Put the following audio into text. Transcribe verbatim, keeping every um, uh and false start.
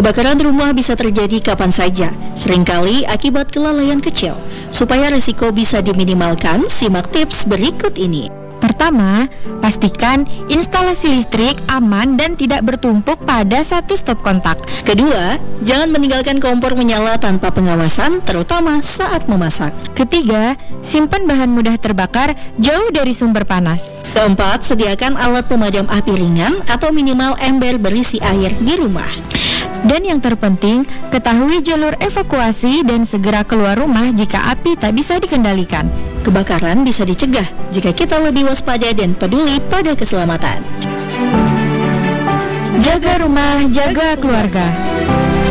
Kebakaran rumah bisa terjadi kapan saja, seringkali akibat kelalaian kecil. Supaya risiko bisa diminimalkan, simak tips berikut ini. Pertama, pastikan instalasi listrik aman dan tidak bertumpuk pada satu stop kontak. Kedua, jangan meninggalkan kompor menyala tanpa pengawasan, terutama saat memasak. Ketiga, simpan bahan mudah terbakar jauh dari sumber panas. Keempat, sediakan alat pemadam api ringan atau minimal ember berisi air di rumah. Dan yang terpenting, ketahui jalur evakuasi dan segera keluar rumah jika api tak bisa dikendalikan. Kebakaran bisa dicegah jika kita lebih waspada dan peduli pada keselamatan. Jaga rumah, jaga keluarga.